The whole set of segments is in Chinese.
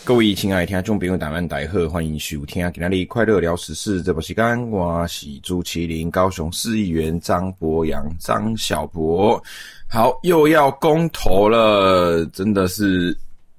各位亲爱的听众朋友，大家好，欢迎收听今天快乐聊时事这部时间，我是朱麒麟，高雄市议员张博洋，张小博。好，又要公投了，真的是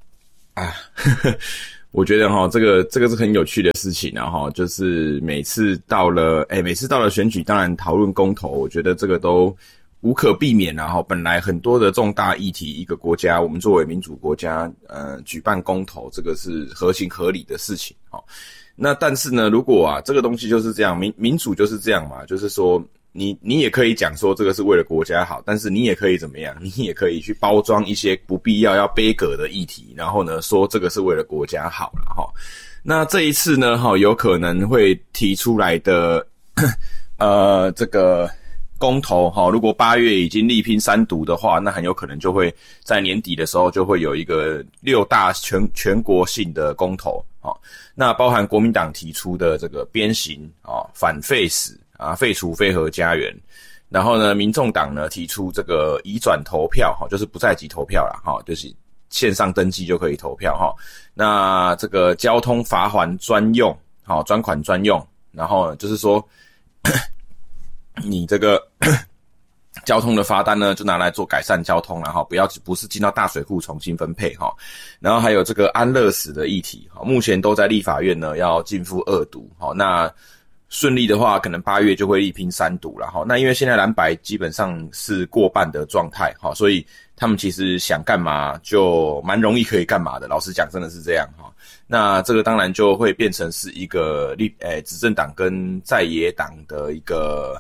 我觉得这个是很有趣的事情啊就是每次到了选举，当然讨论公投，我觉得这个都无可避免啦本来很多的重大议题，一个国家我们作为民主国家举办公投，这个是合情合理的事情那但是呢，如果这个东西就是这样，民主就是这样嘛，就是说你也可以讲说这个是为了国家好，但是你也可以怎么样？你也可以去包装一些不必要杯葛的议题，然后呢说这个是为了国家好啦那这一次呢有可能会提出来的这个公投如果8月已经力拼3读的话，那很有可能就会在年底的时候就会有一个6大全国性的公投那包含国民党提出的这个鞭刑反废死废除非核家园，然后呢民众党呢提出这个移转投票就是不在籍投票啦就是线上登记就可以投票那这个交通罚锾专用专款专用，然后就是说你这个交通的罚单呢就拿来做改善交通啦不是进到大水库重新分配然后还有这个安乐死的议题目前都在立法院呢要逕付2读那顺利的话可能8月就会力拼3读啦那因为现在蓝白基本上是过半的状态所以他们其实想干嘛就蛮容易可以干嘛的，老实讲真的是这样那这个当然就会变成是一个执政党跟在野党的一个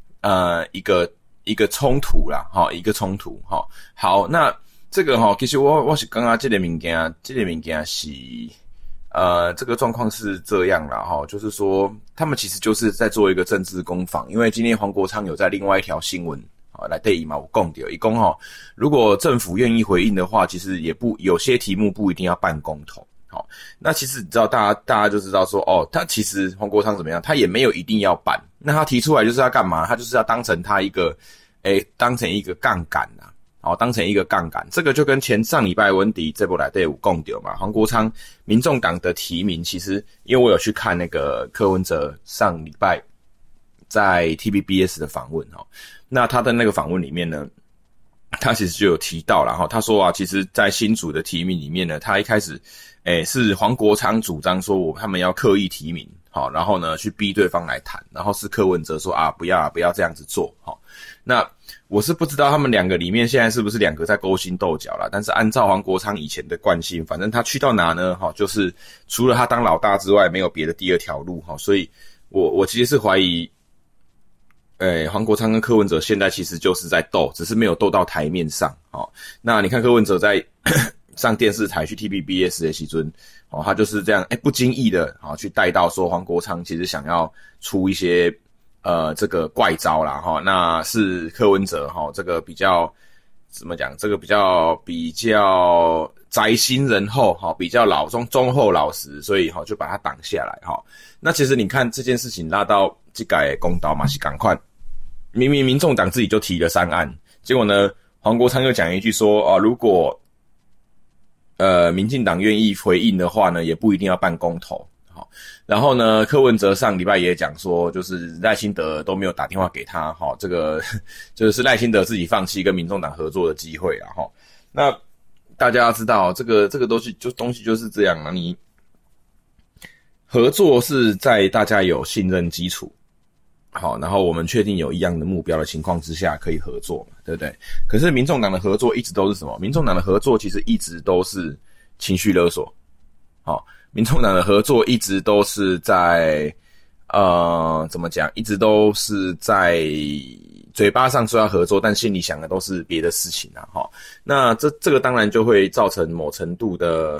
冲突啦一个冲突好，那这个其实我是刚刚这个物件是这个状况是这样啦就是说他们其实就是在做一个政治攻防，因为今天黄国昌有在另外一条新闻来对嘛，我讲到一讲如果政府愿意回应的话，其实也有些题目不一定要办公投那其实你知道大家就知道说他其实黄国昌怎么样，他也没有一定要办，那他提出来就是要干嘛，他就是要当成他一个当成一个杠杆当成一个杠杆，这个就跟上礼拜温迪这部来对有讲到嘛，黄国昌民众党的提名，其实因为我有去看那个柯文哲上礼拜在 TVBS 的访问那他的那个访问里面呢，他其实就有提到啦他说其实在新竹的提名里面呢，他一开始是黄国昌主张说他们要刻意提名然后呢去逼对方来谈，然后是柯文哲说不要这样子做那我是不知道他们两个里面现在是不是两个在勾心斗角啦，但是按照黄国昌以前的惯性，反正他去到哪呢就是除了他当老大之外没有别的第二条路所以我其实是怀疑黄国昌跟柯文哲现在其实就是在斗，只是没有斗到台面上那你看柯文哲在上电视台去 TVBS 的时阵他就是这样不经意的去带到说黄国昌其实想要出一些这个怪招啦那是柯文哲这个比较怎么讲，这个比较宅心仁厚比较忠厚老实，所以就把他挡下来那其实你看这件事情拉到这个公道嘛是赶快，明明民众党自己就提了3案，结果呢黄国昌又讲一句说如果民进党愿意回应的话呢，也不一定要办公投然后呢柯文哲上礼拜也讲说，就是赖清德都没有打电话给他这个就是赖清德自己放弃跟民众党合作的机会那大家要知道这个东西就是这样你合作是在大家有信任基础然后我们确定有一样的目标的情况之下可以合作嘛，对不对？可是民众党的合作一直都是什么？民众党的合作其实一直都是情绪勒索民众党的合作一直都是在怎么讲，一直都是在嘴巴上说要合作，但心里想的都是别的事情那这个当然就会造成某程度的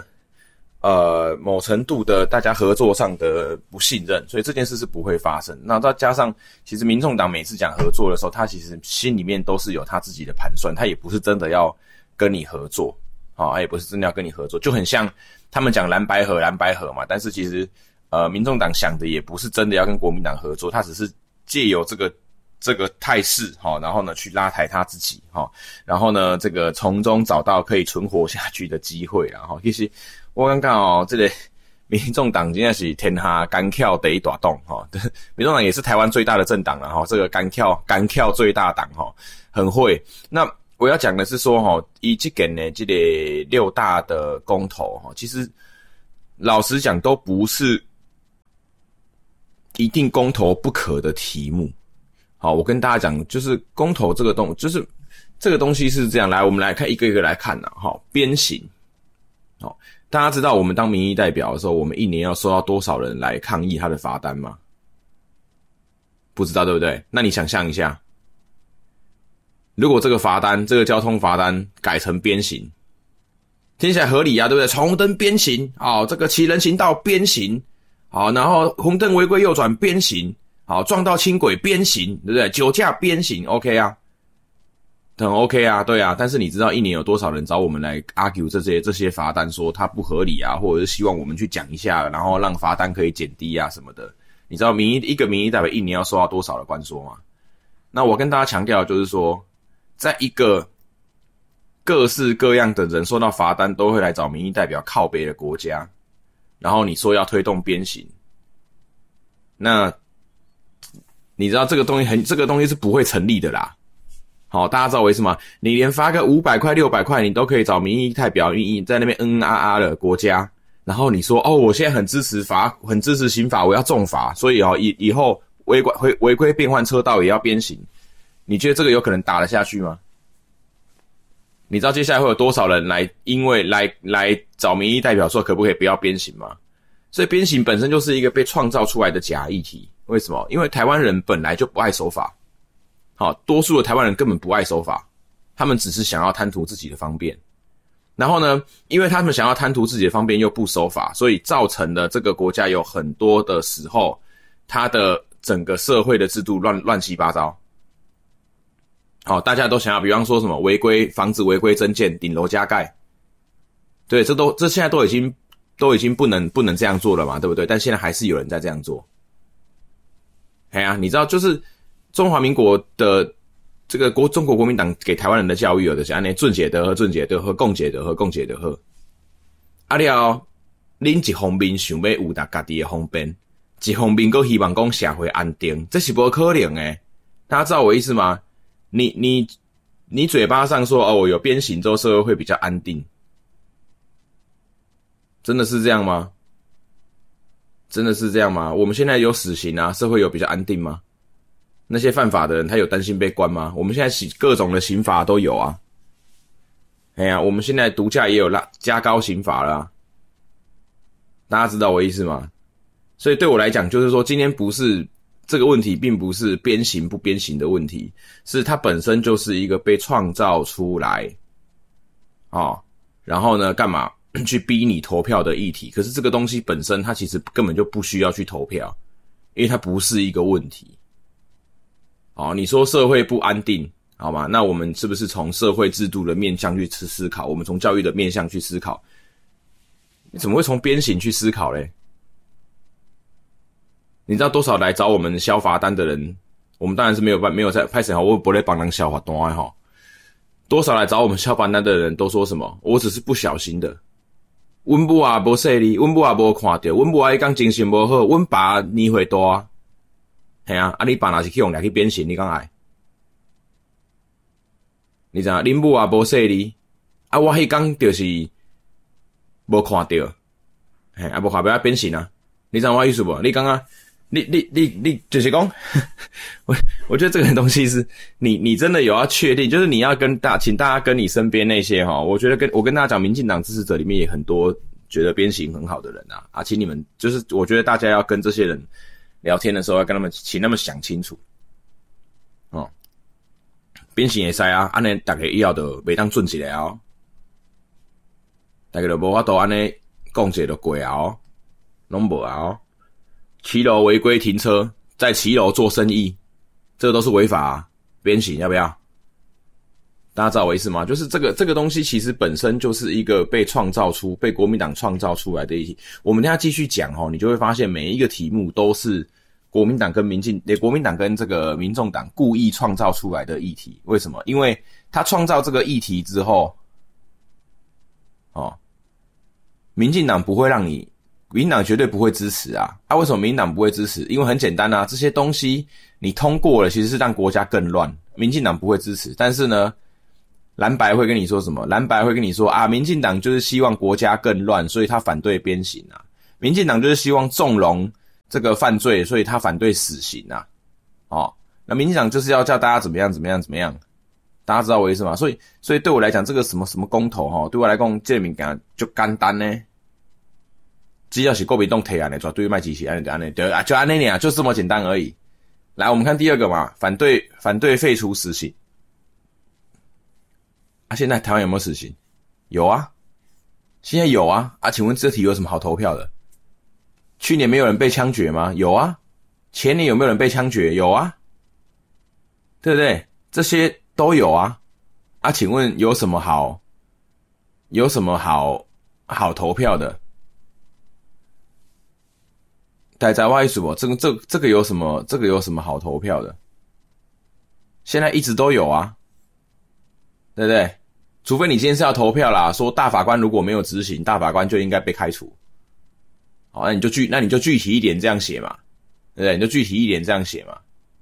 大家合作上的不信任，所以这件事是不会发生。那再加上其实民众党每次讲合作的时候，他其实心里面都是有他自己的盘算，他也不是真的要跟你合作他也不是真的要跟你合作，就很像他们讲蓝白合嘛，但是其实民众党想的也不是真的要跟国民党合作，他只是借由这个这个态势然后呢去拉抬他自己然后呢这个从中找到可以存活下去的机会啦其实我刚刚这个民众党真的是天下干跳第一大党民众党也是台湾最大的政党啦这个干跳最大党很会。那我要讲的是说以这个呢这个6大的公投其实老实讲都不是一定公投不可的题目。好，我跟大家讲，就是公投这个就是这个东西是这样，来我们来看一个一个来看鞭刑。大家知道我们当民意代表的时候，我们一年要收到多少人来抗议他的罚单吗？不知道对不对？那你想象一下，如果这个罚单，这个交通罚单改成鞭刑，听起来合理啊，对不对？红灯鞭刑，这个骑人行道鞭刑，然后红灯违规右转鞭刑，撞到轻轨鞭刑，对不对？酒驾鞭刑 ，OK 啊，很 OK 啊，对啊。但是你知道一年有多少人找我们来 argue 这些罚单，说它不合理啊，或者是希望我们去讲一下，然后让罚单可以减低啊什么的？你知道一个民意代表一年要收到多少的关说吗？那我跟大家强调就是说，在一个各式各样的人收到罚单都会来找民意代表靠北的国家，然后你说要推动鞭刑，那你知道这个东西是不会成立的啦。好，大家知道为什么？你连发个500块、600块，你都可以找民意代表在那边的国家，然后你说我现在很支持刑法，我要重罚，所以以后违规变换车道也要鞭刑。你觉得这个有可能打得下去吗？你知道接下来会有多少人因为来找民意代表说可不可以不要鞭刑吗？所以鞭刑本身就是一个被创造出来的假议题。为什么？因为台湾人本来就不爱守法。多数的台湾人根本不爱守法，他们只是想要贪图自己的方便。然后呢，因为他们想要贪图自己的方便又不守法，所以造成了这个国家有很多的时候，它的整个社会的制度乱七八糟。大家都想要，比方说什么房子违规增建、顶楼加盖，对，这现在都已经不能这样做了嘛，对不对？但现在还是有人在这样做。你知道，就是中华民国的这个中国国民党给台湾人的教育有的是这样，准解得和共解得和共解得和。恁一方面想要有家己的方便，一方面又希望讲社会安定，这是不可能的。大家知道我意思吗？你嘴巴上说我有鞭刑之后社会会比较安定，真的是这样吗？真的是这样吗？我们现在有死刑啊，社会有比较安定吗？那些犯法的人他有担心被关吗？我们现在各种的刑罚都有啊。我们现在毒驾也有加高刑罚了啊。大家知道我意思吗？所以对我来讲就是说，今天不是这个问题并不是鞭刑不鞭刑的问题，是它本身就是一个被创造出来然后呢干嘛去逼你投票的议题。可是这个东西本身它其实根本就不需要去投票，因为它不是一个问题。你说社会不安定，好吗？那我们是不是从社会制度的面向去思考？我们从教育的面向去思考？你怎么会从鞭刑去思考嘞？你知道多少来找我们消罚单的人？我们当然是没有在拍摄我不会帮人消罚单多少来找我们消罚单的人都说什么？我只是不小心的。阮母也无说你，阮母也无看到，阮母伊讲精神无好，阮爸年岁大啊。你爸若是去用来去鞭刑，你讲爱？你知道恁母也无说你，我迄天就是无看到，无看到要鞭刑啊？你知道我意思不？你刚刚你就是讲，我觉得这个东西是你真的有要确定，就是你要请大家跟你身边那些我觉得我跟大家讲，民进党支持者里面也很多觉得鞭刑很好的人啊，请你们就是我觉得大家要跟这些人聊天的时候要跟他们请他们想清楚鞭刑会使啊，安尼大家以后就袂当准一个大家就无法度安尼讲一个就过拢无骑楼违规停车，在骑楼做生意，这个都是违法鞭刑要不要？大家知道我意思吗？就是这个东西其实本身就是一个被国民党创造出来的议题。我们等一下继续讲你就会发现每一个题目都是国民党跟这个民众党故意创造出来的议题。为什么？因为他创造这个议题之后，民进党不会让你，民进党绝对不会支持啊！为什么民进党不会支持？因为很简单啊，这些东西你通过了，其实是让国家更乱，民进党不会支持。但是呢，蓝白会跟你说什么？蓝白会跟你说啊，民进党就是希望国家更乱，所以他反对鞭刑啊。民进党就是希望纵容这个犯罪，所以他反对死刑啊。那民进党就是要叫大家怎么样，大家知道我意思吗？所以对我来讲，这个什么公投对我来讲，这个物件就简单呢。只要是国民党提案的，绝对卖支持安尼就安尼，对啊，就安尼尔，就这么简单而已。来，我们看第二个嘛，反对废除死刑。现在台湾有没有死刑？有啊，现在有啊。请问这题有什么好投票的？去年没有人被枪决吗？有啊。前年有没有人被枪决？有啊，对不对？这些都有啊。请问有什么好投票的？大家话意思不？这个有什么好投票的？现在一直都有啊，对不对？除非你今天是要投票啦，说大法官如果没有执行，大法官就应该被开除。那你就具体一点这样写嘛，对不对？你就具体一点这样写嘛。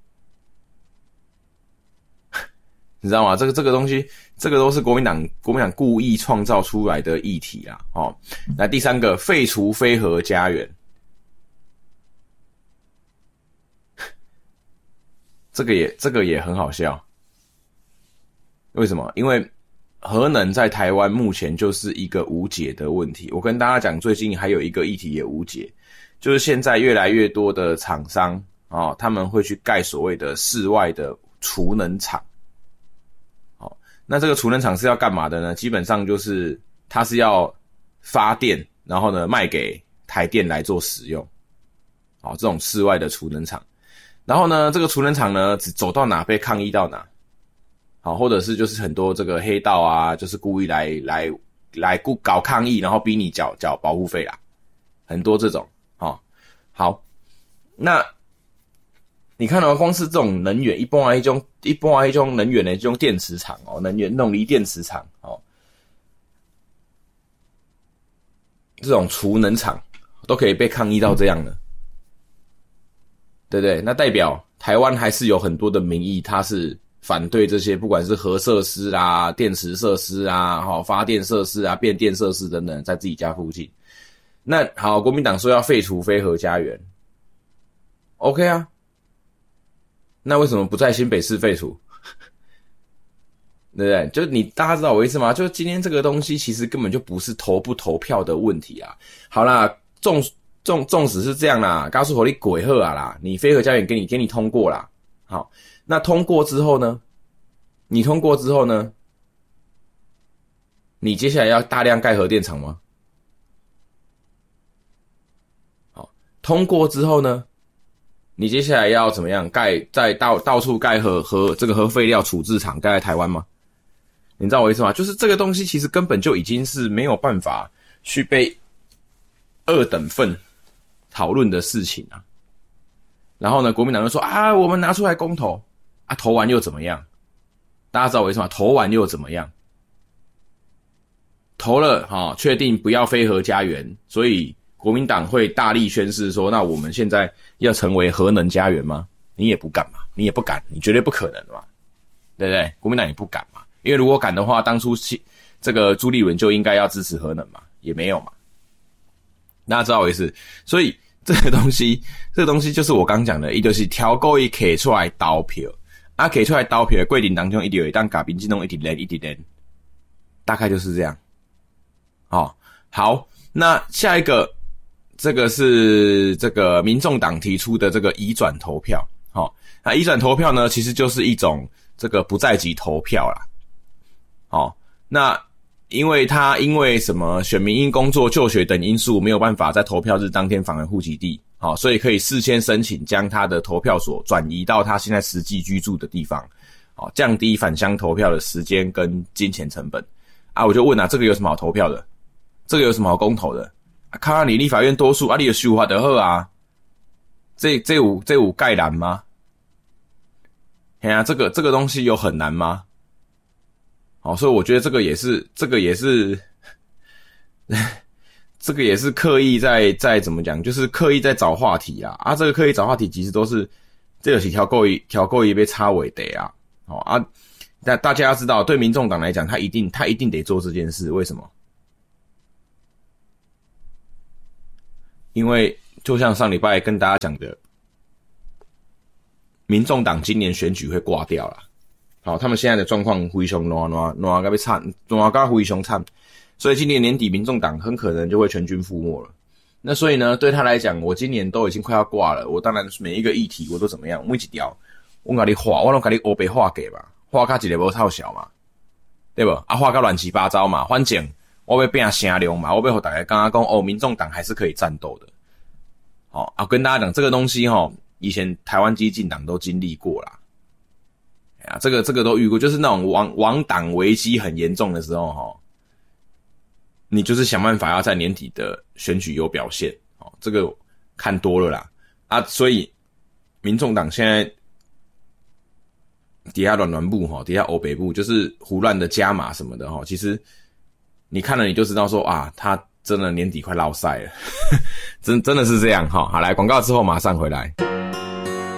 你知道吗？这个东西，这个都是国民党故意创造出来的议题啦。那第三个，废除非核家园。这个也很好笑。为什么？因为核能在台湾目前就是一个无解的问题。我跟大家讲，最近还有一个议题也无解，就是现在越来越多的厂商他们会去盖所谓的室外的储能厂。那这个储能厂是要干嘛的呢？基本上就是它是要发电，然后呢卖给台电来做使用。这种室外的储能厂。然后呢，这个储能厂呢，只走到哪被抗议到哪，或者是就是很多这个黑道啊，就是故意来搞抗议，然后逼你缴保护费啦，很多这种。好，那你看光是这种能源，一般那种能源的这种电池厂能源那种锂电池厂这种储能厂都可以被抗议到这样的。对不对？那代表台湾还是有很多的民意，他是反对这些，不管是核设施啊、电池设施啊、发电设施啊、变电设施等等，在自己家附近。那好，国民党说要废除非核家园 ，OK 啊？那为什么不在新北市废除？对不对？就大家知道我意思吗？就今天这个东西其实根本就不是投不投票的问题啊。好啦，纵使是这样啦，告诉我你鬼贺啊啦，你非核家园给你通过啦。好，那通过之后呢？你接下来要大量盖核电厂吗？好，通过之后呢？你接下来要怎么样再到处盖这个核废料处置厂盖在台湾吗？你知道我意思吗？就是这个东西其实根本就已经是没有办法去被二等份讨论的事情啊。然后呢，国民党就说我们拿出来公投投完又怎么样？大家知道我意思吗？投完又怎么样？投了确定不要非核家园，所以国民党会大力宣示说，那我们现在要成为核能家园吗？你也不敢嘛，你也不敢，你绝对不可能嘛，对不对？国民党也不敢嘛，因为如果敢的话，当初这个朱立伦就应该要支持核能嘛，也没有嘛。大家知道我意思？所以这个东西就是我刚讲的，它就是挑故意摕出来投票，摕出来投票的过程当中，一定会当甲民进党一直连，大概就是这样。好，那下一个，这个是这个民众党提出的这个移转投票。那移转投票呢，其实就是一种这个不在籍投票啦。那因为什么选民因工作、就学等因素没有办法在投票日当天返回户籍地，所以可以事先申请将他的投票所转移到他现在实际居住的地方，降低返乡投票的时间跟金钱成本。我就问这个有什么好投票的？这个有什么好公投的？看你立法院多数，你就修法就好啊。 这有盖难吗？哎呀，这个东西有很难吗？好，所以我觉得这个也是这个也是刻意在怎么讲，就是刻意在找话题啦。啊，这个刻意找话题其实都是这个是挑故意被插尾的啊。好啊，但大家要知道，对民众党来讲，他一定得做这件事。为什么？因为就像上礼拜跟大家讲的，民众党今年选举会挂掉啦。好，他们现在的状况非常烂到要惨，烂到非常惨，所以今年年底民众党很可能就会全军覆没了。那所以呢，对他来讲，我今年都已经快要挂了，我当然每一个议题我都怎么样，每一条我给你画，我都给你黑白画给嘛，画到一个无凑小嘛，对不？啊，画到乱七八糟嘛，反正我要变声量嘛，我要和大家刚刚讲哦，民众党还是可以战斗的。好啊，跟大家讲这个东西以前台湾激进党都经历过啦。啊，这个都遇过，就是那种亡党危机很严重的时候你就是想办法要在年底的选举有表现这个看多了啦啊，所以民众党现在底下软部底下欧北部就是胡乱的加码什么的其实你看了你就知道说啊，他真的年底快落赛了真的是这样好，来广告之后马上回来。